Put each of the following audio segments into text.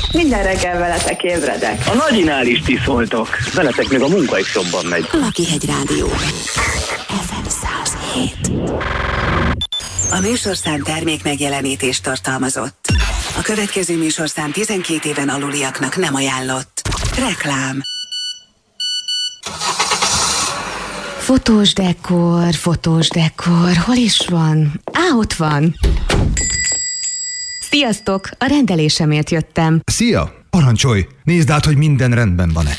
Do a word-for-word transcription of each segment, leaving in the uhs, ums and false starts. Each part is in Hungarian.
Minden reggel veletek ébredek. A nagyinál is ti szóltok. Veletek még a munka is jobban megy. Lakihegy Rádió. ef em száz hét. A műsorszám termék megjelenítést tartalmazott. A következő műsorszám tizenkét éven aluliaknak nem ajánlott. Reklám. Fotós dekor, fotós dekor, hol is van? Á, ott van. Sziasztok, a rendelésemért jöttem. Szia, parancsolj, nézd át, hogy minden rendben van-e.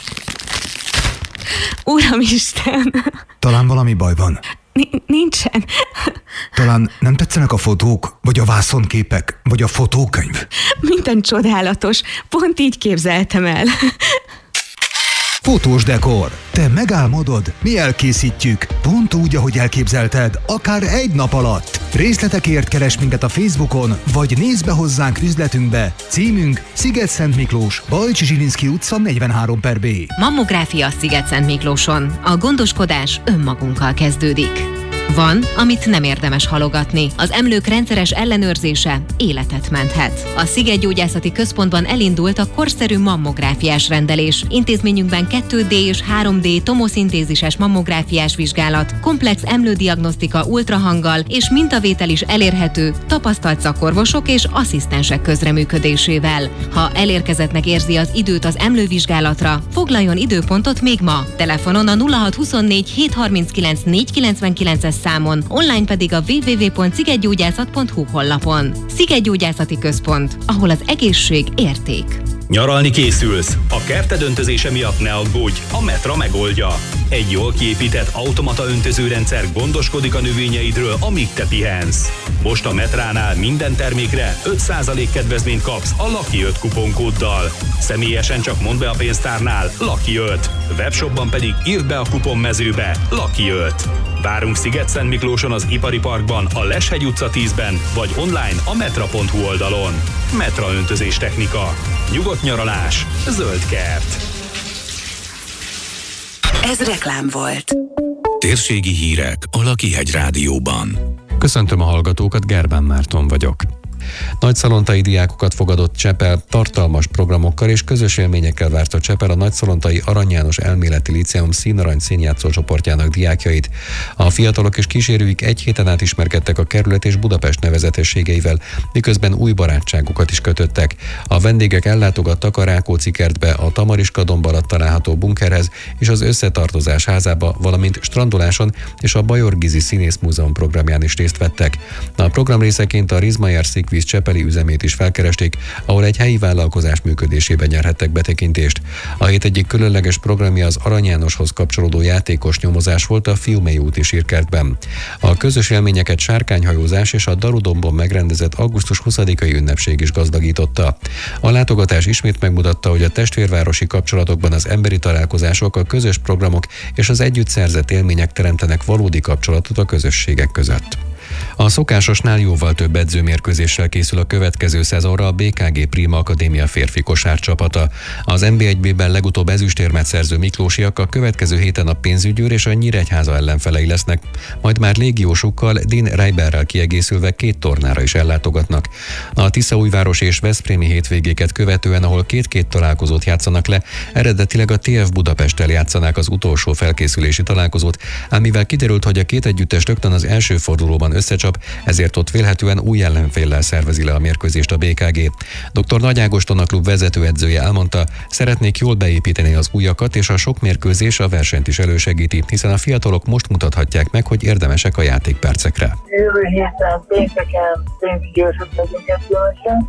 Uramisten! Talán valami baj van. N- nincsen. Talán nem tetszenek a fotók, vagy a vászonképek, vagy a fotókönyv? Minden csodálatos, pont így képzeltem el. Fotós dekor. Te megálmodod, mi elkészítjük. Pont úgy, ahogy elképzelted, akár egy nap alatt. Részletekért keres minket a Facebookon, vagy nézz be hozzánk üzletünkbe. Címünk Sziget-Szent Miklós, Bajcsi Zsilinszky utca negyvenhárom per B. Mammográfia Sziget-Szent Miklóson. A gondoskodás önmagunkkal kezdődik. Van, amit nem érdemes halogatni. Az emlők rendszeres ellenőrzése életet menthet. A Szigetgyógyászati Központban elindult a korszerű mammográfiás rendelés. Intézményünkben kettő dé és három dé tomoszintézises mammográfiás vizsgálat, komplex emlődiagnosztika ultrahanggal és mintavétel is elérhető tapasztalt szakorvosok és asszisztensek közreműködésével. Ha elérkezettnek érzi az időt az emlővizsgálatra, foglaljon időpontot még ma. Telefonon a nulla hat huszonnégy hétszázharminckilenc négyszázkilencvenkilences számon, online pedig a double-u double-u double-u pont szigetgyógyászat pont hu honlapon. Szigetgyógyászati Központ, ahol az egészség érték. Nyaralni készülsz? A kerted öntözése miatt ne aggódj, a Metra megoldja. Egy jól kiépített automata öntözőrendszer gondoskodik a növényeidről, amíg te pihensz. Most a Metránál minden termékre öt százalék kedvezményt kapsz a Lucky öt kuponkóddal. Személyesen csak mondd be a pénztárnál Lucky öt. Webshopban pedig írd be a kuponmezőbe Lucky öt. Várunk Sziget-Szent Miklóson az Ipari Parkban, a Leshegy utca tízben, vagy online a metra pont hu oldalon. Metra öntözés technika. Nyugodt nyaralás, zöld kert. Ez reklám volt. Térségi hírek a Lakihegy Rádióban. Köszöntöm a hallgatókat, Gerbán Márton vagyok. Nagyszalontai diákokat fogadott Csepel, tartalmas programokkal és közös élményekkel várta Csepel a Nagyszalontai Arany János Elméleti Líceum színarany színjátszó csoportjának diákjait. A fiatalok és kísérőik egy héten át ismerkedtek a kerület és Budapest nevezetességeivel, miközben új barátságokat is kötöttek. A vendégek ellátogattak a Rákóczi kertbe, a Tamariska domb alatt található bunkerhez és az Összetartozás házába, valamint strandoláson és a Bajor Gizi Színész Múzeum programján is részt vettek. A program részeként a Rizmayer Szikvíz csepeli üzemét is felkeresték, ahol egy helyi vállalkozás működésében nyerhettek betekintést. A hét egyik különleges programja az Arany Jánoshoz kapcsolódó játékos nyomozás volt a Fiumei úti sírkertben. A közös élményeket sárkányhajózás és a Darudombon megrendezett augusztus huszadikai ünnepség is gazdagította. A látogatás ismét megmutatta, hogy a testvérvárosi kapcsolatokban az emberi találkozások, a közös programok és az együtt szerzett élmények teremtenek valódi kapcsolatot a közösségek között. A szokásosnál jóval több edzőmérkőzéssel készül a következő szezonra a bé ká gé Prima Akadémia férfi kosárcsapata. Az en bé egy bé-ben legutóbb ezüstérmet szerző miklósiak a következő héten a Pénzügyőr és a Nyíregyháza ellenfelei lesznek, majd már légiósukkal, Dean Reiberrel kiegészülve két tornára is ellátogatnak. A Tiszaújváros és Veszprémi hétvégéket követően, ahol két-két találkozót játszanak le, eredetileg a té ef Budapesttel játszanák az utolsó felkészülési találkozót, ám mivel kiderült, hogy a két együttes rögtön az első fordulóban összecsap, ezért ott vélhetően új ellenféllel szervezi le a mérkőzést a bé ká gé. doktor Nagy Ágoston, a klub vezetőedzője elmondta, szeretnék jól beépíteni az újakat, és a sok mérkőzés a versenyt is elősegíti, hiszen a fiatalok most mutathatják meg, hogy érdemesek a játékpercekre. Jövő héten pénteken Pénzügyőrhöz megyünk Esztergombra,